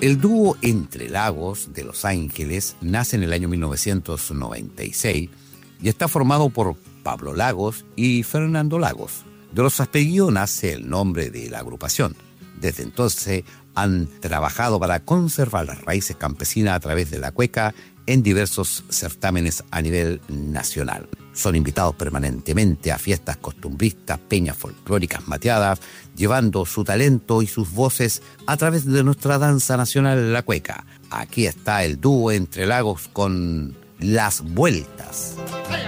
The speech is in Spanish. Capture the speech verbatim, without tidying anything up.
El dúo Entre Lagos de Los Ángeles nace en el año mil novecientos noventa y seis y está formado por Pablo Lagos y Fernando Lagos. De los apellidos nace el nombre de la agrupación. Desde entonces han trabajado para conservar las raíces campesinas a través de la cueca en diversos certámenes a nivel nacional. Son invitados permanentemente a fiestas costumbristas, peñas folclóricas mateadas, llevando su talento y sus voces a través de nuestra danza nacional, la cueca. Aquí está el dúo Entre Lagos con Las Vueltas.